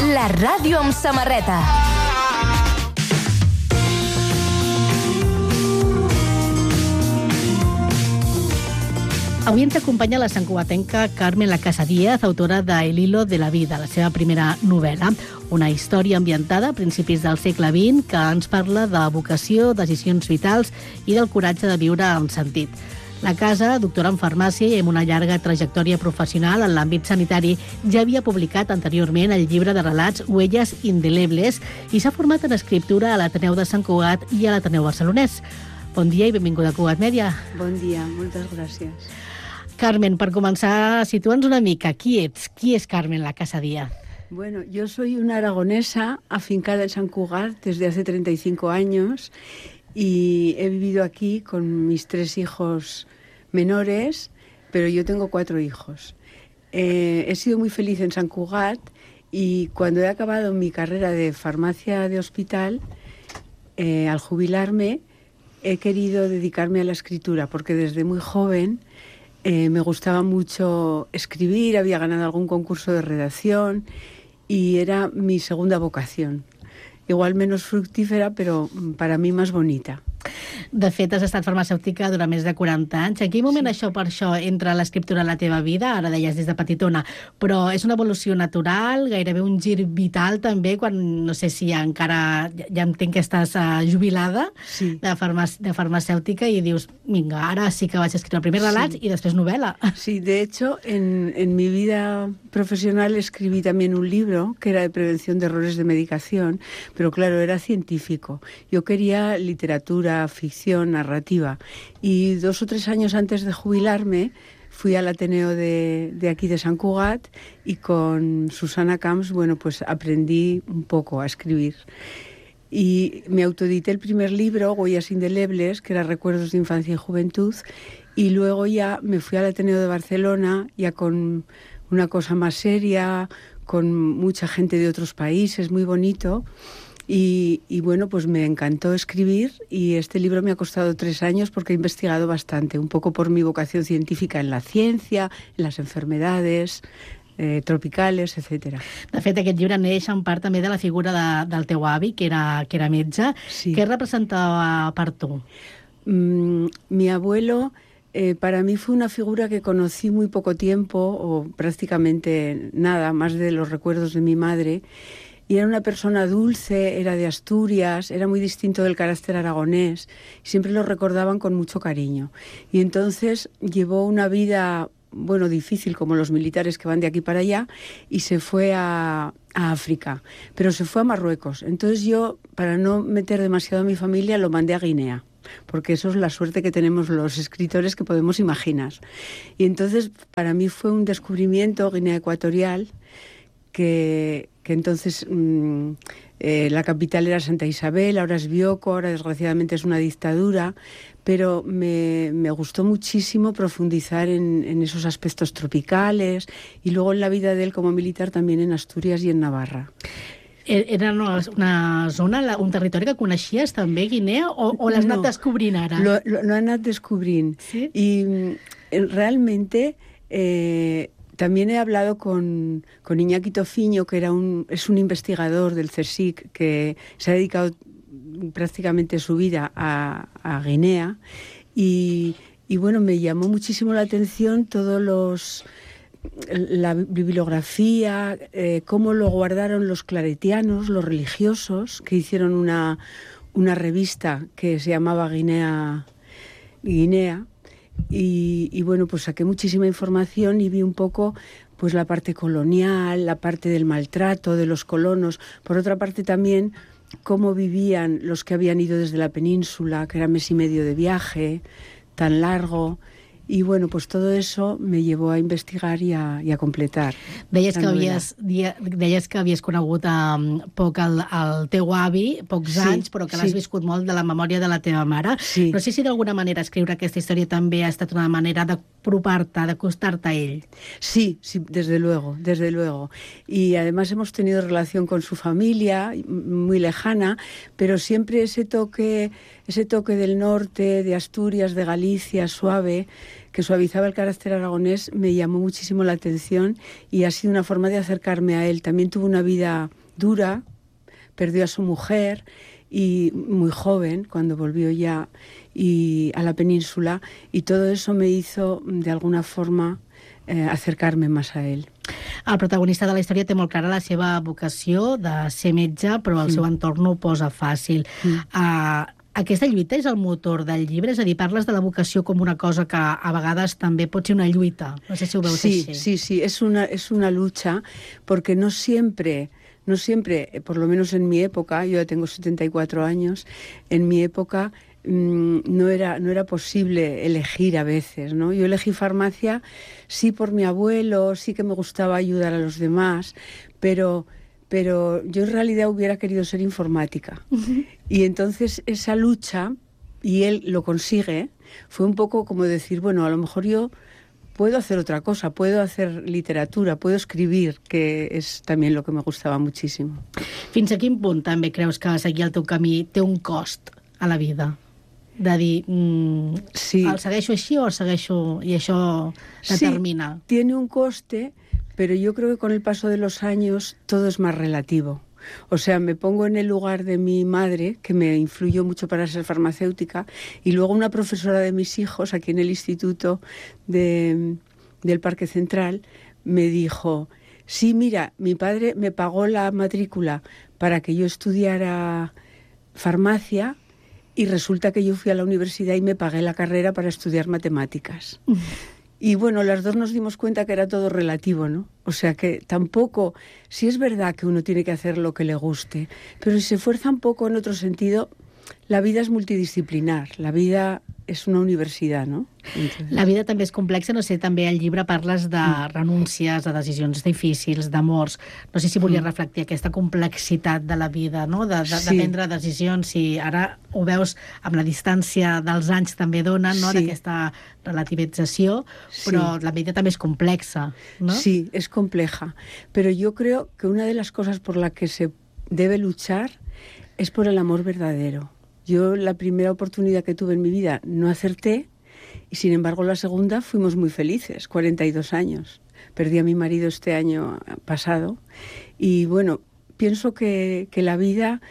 La ràdio amb samarreta. Avui ens acompanya la santcugatenca Carmen La Casa Díaz, autora de El hilo de la vida, la seva primera novel·la. Una història ambientada a principis del segle XX que ens parla de vocació, decisions vitals i del coratge de viure amb sentit. La Casa, doctora en farmàcia i amb una llarga trajectòria professional en l'àmbit sanitari, ja havia publicat anteriorment el llibre de relats Huelles indelebles i s'ha format en escriptura a l'Ateneu de Sant Cugat i a l'Ateneu Barcelonès. Bon dia i benvinguda a Cugat Mèdia. Bon dia, moltes gràcies. Carmen, per començar, situa'ns una mica. Qui ets? Qui és Carmen La Casa Díaz? Bueno, yo soy una aragonesa afincada en San Cugat desde hace 35 años y he vivido aquí con mis 3 hijos menores, pero yo tengo 4 hijos. He sido muy feliz en San Cugat y cuando he acabado mi carrera de farmacia de hospital, al jubilarme, he querido dedicarme a la escritura porque desde muy joven me gustaba mucho escribir, había ganado algún concurso de redacción y era mi segunda vocación. Igual menos fructífera, però per a mi més bonita. De fet, has estat farmacèutica durant més de 40 anys. En quin moment això entra l'escriptura a la teva vida? Ara deies des de petitona, però és una evolució natural, gairebé un gir vital també, quan no sé si encara ja entenc que estàs jubilada de farmacèutica i dius, vinga, ara sí que vaig escriure primer relats i després novel·la. Sí, de hecho, en mi vida profesional escribí también un libro que era de prevención de errores de medicación, pero claro, era científico. Yo quería literatura, ficción, narrativa. Y 2 o 3 años antes de jubilarme fui al Ateneo de aquí de Sant Cugat y con Susana Camps, bueno, pues aprendí un poco a escribir. Y me autoedité el primer libro, Huellas indelebles, que era Recuerdos de infancia y juventud, y luego ya me fui al Ateneo de Barcelona, ya con una cosa más seria, con mucha gente de otros países, muy bonito. Y bueno, pues me encantó escribir y este libro me ha costado 3 años porque he investigado bastante, un poco por mi vocación científica en la ciencia, en las enfermedades tropicales, etc. De fet, aquest llibre neix en part també de la figura del teu avi, que era metge. Sí. Què representava per tu? Mi abuelo para mí fue una figura que conocí muy poco tiempo, o prácticamente nada, más de los recuerdos de mi madre. Y era una persona dulce, era de Asturias, era muy distinto del carácter aragonés. Siempre lo recordaban con mucho cariño. Y entonces llevó una vida, bueno, difícil, como los militares que van de aquí para allá, y se fue a África. Pero se fue a Marruecos. Entonces yo, para no meter demasiado a mi familia, lo mandé a Guinea. Porque eso es la suerte que tenemos los escritores que podemos imaginar. Y entonces, para mí fue un descubrimiento, Guinea Ecuatorial, que entonces la capital era Santa Isabel, ahora es Bioko, ahora desgraciadamente es una dictadura, pero me gustó muchísimo profundizar en esos aspectos tropicales y luego en la vida de él como militar también en Asturias y en Navarra. Era una zona, un territori que coneixies també, Guinea, o l'has anat descobrint ara? Lo he anat descobrint. ¿Sí? Y realmente también he hablado con Iñaki Tofiño, que es un investigador del CSIC que se ha dedicado prácticamente su vida a Guinea y bueno, me llamó muchísimo la atención la bibliografía, cómo lo guardaron los claretianos, los religiosos, que hicieron una revista que se llamaba Guinea. Y bueno, pues saqué muchísima información y vi un poco pues la parte colonial, la parte del maltrato de los colonos. Por otra parte también cómo vivían los que habían ido desde la península, que era mes y medio de viaje, tan largo. I bueno, pues todo eso me llevó a investigar i a completar. Deies que havies conegut poc el teu avi, pocs anys, però que l'has viscut molt de la memòria de la teva mare. Sí. No sé si d'alguna manera escriure aquesta història també ha estat una manera d'apropar-te, d'acostar-te a él. Sí, desde luego, desde luego. Y además hemos tenido relación con su familia, muy lejana, pero siempre ese toque del norte, de Asturias, de Galicia, suave, que suavizaba el carácter aragonés, me llamó muchísimo la atención y ha sido una forma de acercarme a él. También tuvo una vida dura, perdió a su mujer y muy joven cuando volvió ya a la península, y todo eso me hizo de alguna forma acercarme más a él. El protagonista de la història té molt clara la seva vocació de ser metge, però el seu entorn no ho posa fàcil. Aquesta lluita és el motor del llibre? És a dir, parles de la vocació com una cosa que a vegades també pot ser una lluita. No sé si ho veus així. Sí, es una lucha, porque no siempre, por lo menos en mi época, yo ya tengo 74 años, en mi época no era posible elegir a veces, ¿no? Yo elegí farmacia, sí por mi abuelo, sí que me gustaba ayudar a los demás, pero yo en realidad hubiera querido ser informática. Y entonces esa lucha, y él lo consigue, fue un poco como decir, bueno, a lo mejor yo puedo hacer otra cosa, puedo hacer literatura, puedo escribir, que és també lo que me gustava moltíssim. Fins a quin punt també creus que seguir el teu camí té un cost a la vida? De dir, el segueixo així o el segueixo i això determina? Sí, tiene un coste, pero yo creo que con el paso de los años todo es más relativo. O sea, me pongo en el lugar de mi madre, que me influyó mucho para ser farmacéutica, y luego una profesora de mis hijos, aquí en el instituto del Parque Central, me dijo, sí, mira, mi padre me pagó la matrícula para que yo estudiara farmacia, y resulta que yo fui a la universidad y me pagué la carrera para estudiar matemáticas. Y bueno, las dos nos dimos cuenta que era todo relativo, ¿no? O sea que tampoco, sí es verdad que uno tiene que hacer lo que le guste, pero si se esfuerza un poco en otro sentido, la vida es multidisciplinar, la vida és una universitat, no? Entonces... La vida també és complexa, no sé, també al llibre parles de renúncies, de decisions difícils, d'amors. No sé si volies reflectir aquesta complexitat de la vida, no? De prendre decisions, si ara ho veus amb la distància dels anys també donen, no? D'aquesta relativització, però la vida també és complexa, ¿no? Sí, es compleja, pero yo creo que una de las cosas por la que se debe luchar es por el amor verdadero. Yo la primera oportunidad que tuve en mi vida no acerté y sin embargo la segunda fuimos muy felices, 42 años. Perdí a mi marido este año pasado y bueno, pienso que la vida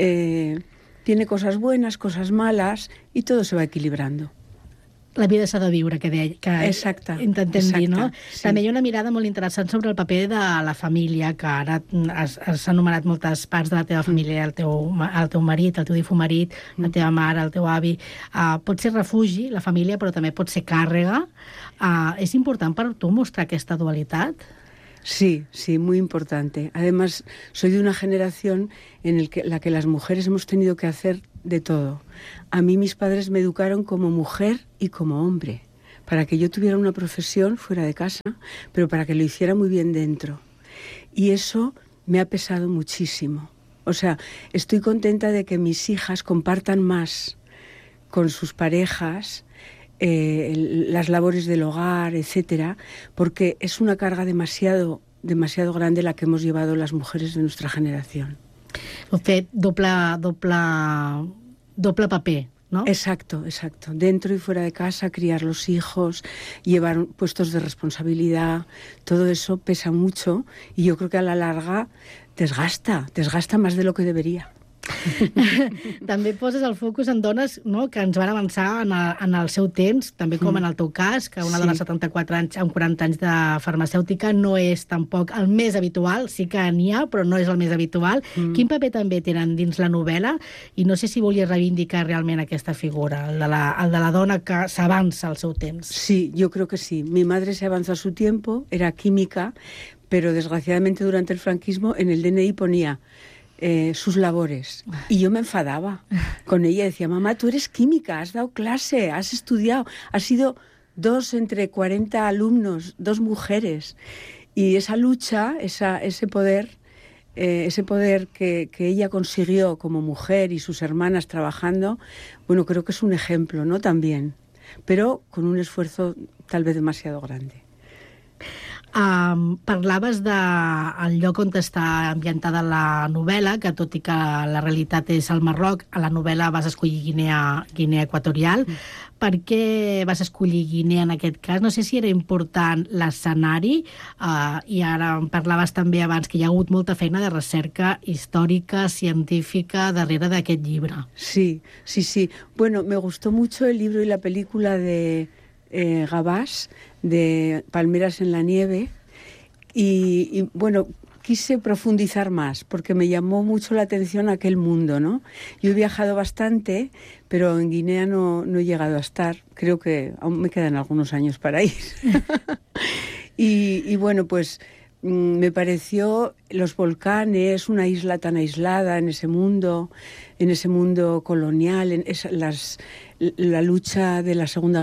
tiene cosas buenas, cosas malas y todo se va equilibrando. La vida s'ha de viure, que intentem dir, no? Sí. També hi ha una mirada molt interessant sobre el paper de la família, que ara has anomenat moltes parts de la teva família, el teu marit, el teu difunt marit, la teva mare, el teu avi. Pot ser refugi, la família, però també pot ser càrrega. És important per tu mostrar aquesta dualitat? Sí, muy importante. Además, soy de una generación en la que las mujeres hemos tenido que hacer de todo. A mí mis padres me educaron como mujer y como hombre, para que yo tuviera una profesión fuera de casa, pero para que lo hiciera muy bien dentro. Y eso me ha pesado muchísimo. O sea, estoy contenta de que mis hijas compartan más con sus parejas las labores del hogar, etcétera, porque es una carga demasiado grande la que hemos llevado las mujeres de nuestra generación. Heu fet doble paper, ¿no? Exacto. Dentro y fuera de casa, criar los hijos, llevar puestos de responsabilidad, todo eso pesa mucho y yo creo que a la larga desgasta más de lo que debería. També poses el focus en dones, no?, que ens van avançar en el seu temps, també com en el teu cas, que una dona de 74 anys amb 40 anys de farmacèutica no és tampoc el més habitual, sí que n'hi ha, però no és el més habitual. Quin paper també tenen dins la novel·la? I no sé si volies reivindicar realment aquesta figura, el de la dona que s'avança al seu temps. Sí, yo creo que sí. Mi madre se avanzó a su tiempo, era química, pero desgraciadamente durante el franquismo en el DNI ponía sus labores. Y yo me enfadaba con ella. Decía, mamá, tú eres química, has dado clase, has estudiado, has sido 2 entre 40 alumnos, 2 mujeres. Y esa lucha, ese poder que ella consiguió como mujer y sus hermanas trabajando, bueno, creo que es un ejemplo, ¿no? También, pero con un esfuerzo tal vez demasiado grande. Parlaves del lloc on està ambientada la novel·la, que tot i que la realitat és al Marroc, a la novel·la vas escollir Guinea Equatorial. Per què vas escollir Guinea en aquest cas? No sé si era important l'escenari, i ara em parlaves també abans que hi ha hagut molta feina de recerca històrica, científica, darrere d'aquest llibre. Sí. Bueno, me gustó mucho el libro y la película de Gabás, de Palmeras en la nieve, y bueno, quise profundizar más porque me llamó mucho la atención aquel mundo, ¿no? Yo he viajado bastante, pero en Guinea no he llegado a estar. Creo que aún me quedan algunos años para ir. y bueno, pues me pareció los volcanes, una isla tan aislada en ese mundo colonial, la lucha de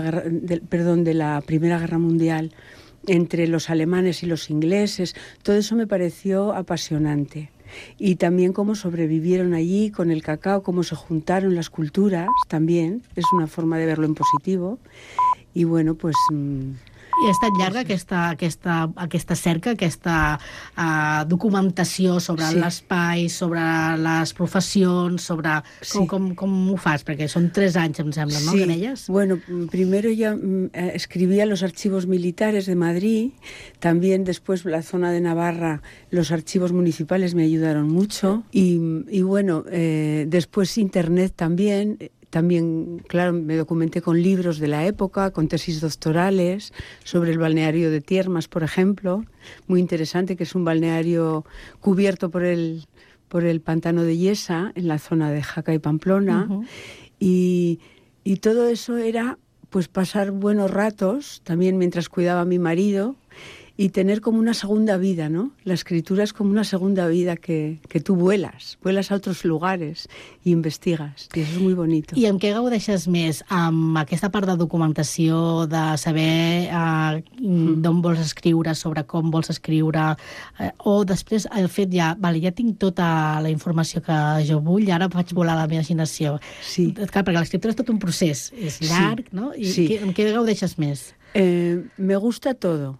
de la Primera Guerra Mundial entre los alemanes y los ingleses. Todo eso me pareció apasionante. Y también cómo sobrevivieron allí con el cacao, cómo se juntaron las culturas también. Es una forma de verlo en positivo. Y bueno, pues... I ha estat llarga aquesta cerca, aquesta documentació sobre l'espai, sobre les professions, sobre com ho fas, perquè són 3 anys, em sembla, ¿no? Sí. Que deies? Bueno, primero ya escribía los archivos militares de Madrid, también después la zona de Navarra, los archivos municipales me ayudaron mucho, y bueno, después Internet también. También, claro, me documenté con libros de la época, con tesis doctorales sobre el balneario de Tiermas, por ejemplo, muy interesante, que es un balneario cubierto por el pantano de Yesa, en la zona de Jaca y Pamplona. Uh-huh. Y todo eso era pues pasar buenos ratos, también mientras cuidaba a mi marido, y tener como una segunda vida, ¿no? La escritura es como una segunda vida que tú vuelas a otros lugares i investigues, i això és molt bonito. I amb què gaudeixes més? Amb aquesta part de documentació, de saber d'on vols escriure, sobre com vols escriure, o després el fet ja tinc tota la informació que jo vull, ara vaig volar la meva imaginació. Sí. Clar, perquè l'escriptura és tot un procés, és llarg, no? I amb què gaudeixes més? Me gusta todo.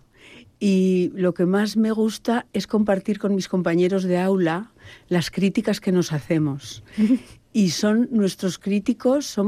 Y lo que más me gusta es compartir con mis compañeros de aula las críticas que nos hacemos. Y somos nuestros críticos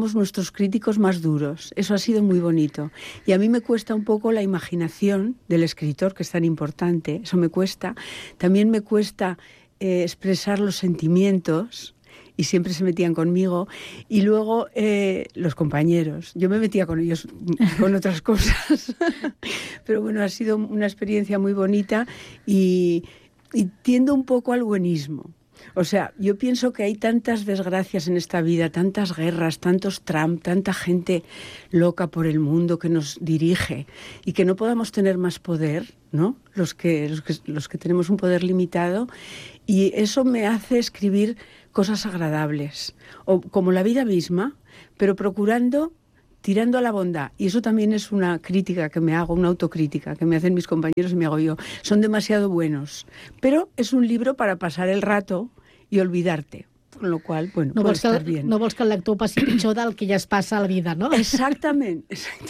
más duros. Eso ha sido muy bonito. Y a mí me cuesta un poco la imaginación del escritor, que es tan importante. Eso me cuesta. También me cuesta expresar los sentimientos. Y siempre se metían conmigo. Y luego los compañeros. Yo me metía con ellos con otras cosas. Pero bueno, ha sido una experiencia muy bonita y tiendo un poco al buenismo. O sea, yo pienso que hay tantas desgracias en esta vida, tantas guerras, tantos Trump, tanta gente loca por el mundo que nos dirige y que no podamos tener más poder, ¿no? Los que tenemos un poder limitado. Y eso me hace escribir cosas agradables, o como la vida misma, pero tirando a la bondad. Y eso también es una crítica que me hago, una autocrítica que me hacen mis compañeros y me hago yo. Son demasiado buenos. Pero es un libro para pasar el rato y olvidarte. Con lo cual, bueno, no puede estar bien. No vols que el lector passi pitjor del que ja es passa a la vida, no? Exactament.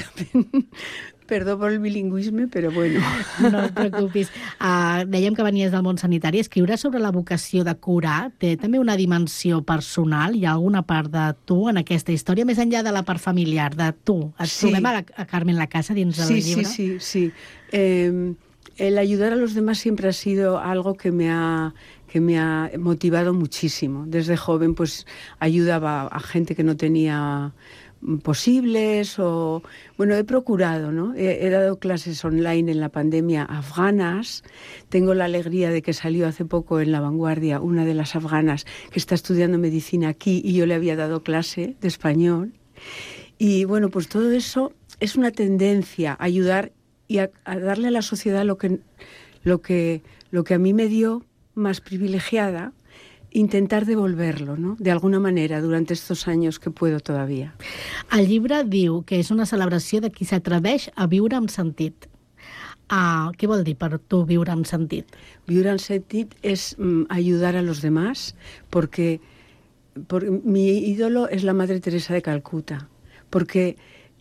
Perdó per el bilingüisme, però bueno. No et preocupis. Dèiem que venies del món sanitari. Escriure sobre la vocació de curar té també una dimensió personal? Hi ha alguna part de tu en aquesta història, més enllà de la part familiar, de tu? Trobem a Carmen Lacasa dins del llibre? Sí. El ayudar a los demás siempre ha sido algo que me ha motivado muchísimo. Desde joven pues ayudaba a gente que no tenía posibles o... Bueno, he procurado, ¿no? He dado clases online en la pandemia afganas. Tengo la alegría de que salió hace poco en La Vanguardia una de las afganas que está estudiando medicina aquí y yo le había dado clase de español. Y bueno, pues todo eso es una tendencia a ayudar y a darle a la sociedad lo que a mí me dio más privilegiada, intentar devolverlo, ¿no? De alguna manera, durante estos años que puedo todavía. El llibre diu que és una celebració de qui s'atreveix a viure amb sentit. Què vol dir per tu viure amb sentit? Viure amb sentit es ayudar a los demás, porque mi ídolo es la Madre Teresa de Calcuta, porque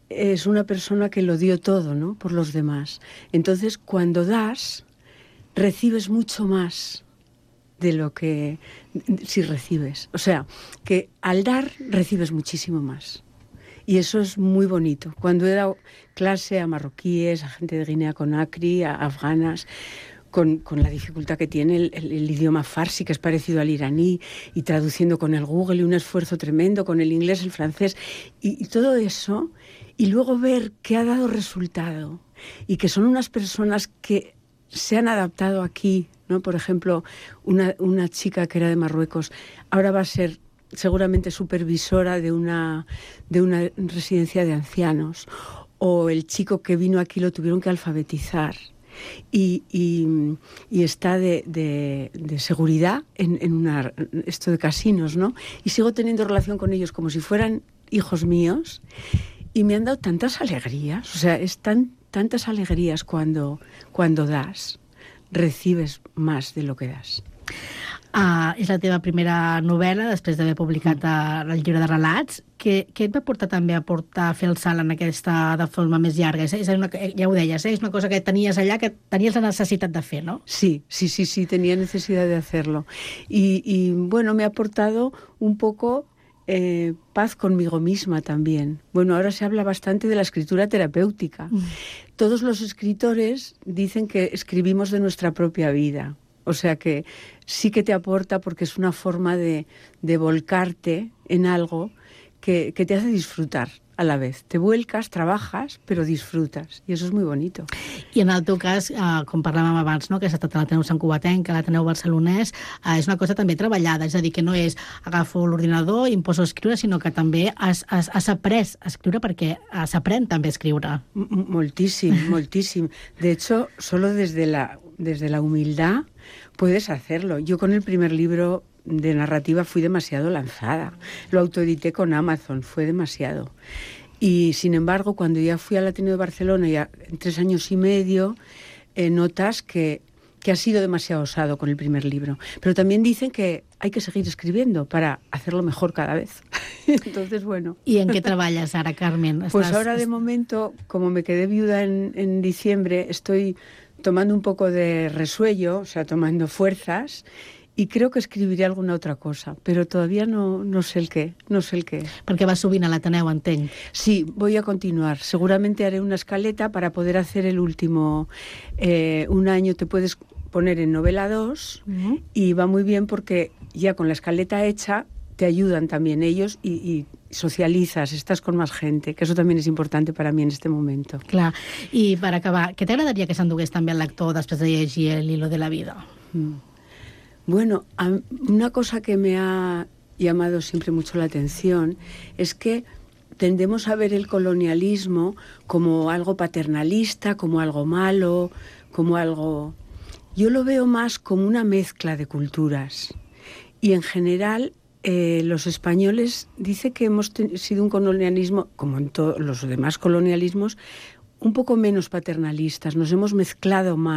es una persona que lo dio todo, ¿no?, por los demás. Entonces, cuando das, recibes mucho más de lo que si recibes. O sea, que al dar recibes muchísimo más. Y eso es muy bonito. Cuando he dado clase a marroquíes, a gente de Guinea-Conakry, a afganas, con la dificultad que tiene el idioma farsi, que es parecido al iraní, y traduciendo con el Google, y un esfuerzo tremendo, con el inglés, el francés, y todo eso, y luego ver que ha dado resultado, y que son unas personas que se han adaptado aquí, ¿no? Por ejemplo, una chica que era de Marruecos, ahora va a ser seguramente supervisora de una residencia de ancianos, o el chico que vino aquí lo tuvieron que alfabetizar y está de seguridad en esto de casinos, ¿no? Y sigo teniendo relación con ellos como si fueran hijos míos, y me han dado tantas alegrías. O sea, tantas alegrías cuando das, recibes más de lo que das. És la teva primera novel·la, després d'haver publicat el llibre de relats. Què et va portar també a fer el salt en aquesta de forma més llarga? Ja ho deies, és una cosa que tenies allà, que tenies la necessitat de fer, ¿no? Sí, tenía necesidad de hacerlo. Y bueno, me ha aportado un poco paz conmigo misma también. Bueno, ahora se habla bastante de la escritura terapéutica. Todos los escritores dicen que escribimos de nuestra propia vida. O sea que sí que te aporta, porque es una forma de volcarte en algo que te hace disfrutar a la vez. Te vuelcas, trabajas, però disfrutes. I això és molt bonito. I en el teu cas, com parlàvem abans, no?, que has estat a l'Ateneu Sant Cugatenc, a l'Ateneu Barcelonès, és una cosa també treballada, és a dir, que no és agafo l'ordinador i em poso a escriure, sinó que també has après a escriure, perquè s'aprèn també a escriure. Moltíssim, moltíssim. De hecho, solo desde la humildad puedes hacerlo. Yo con el primer libro de narrativa fui demasiado lanzada. Lo autoedité con Amazon, fue demasiado. Y sin embargo, cuando ya fui al Ateneo de Barcelona, ya en 3 años y medio, notas que ha sido demasiado osado con el primer libro. Pero también dicen que hay que seguir escribiendo para hacerlo mejor cada vez. Entonces, bueno. ¿Y en qué trabajas ahora, Carmen? Pues ahora, de momento, como me quedé viuda en diciembre, estoy tomando un poco de resuello, o sea, tomando fuerzas, y creo que escribiré alguna otra cosa, pero todavía no sé el qué, Perquè vas sovint a l'Ateneu, entenc. Sí, voy a continuar. Seguramente haré una escaleta para poder hacer el último. Un año te puedes poner en novela 2 y va muy bien porque ya con la escaleta hecha te ayudan también ellos y socializas, estás con más gente, que eso también es importante para mí en este momento. Clar. I per acabar, què t'agradaria que s'endugués també el lector després de llegir El hilo de la vida? Bueno, una cosa que me ha llamado siempre mucho la atención es que tendemos a ver el colonialismo como algo paternalista, como algo malo, como algo... Yo lo veo más como una mezcla de culturas. Y en general, los españoles dicen que hemos sido un colonialismo, como en todos los demás colonialismos, un poco menos paternalistas, nos hemos mezclado más.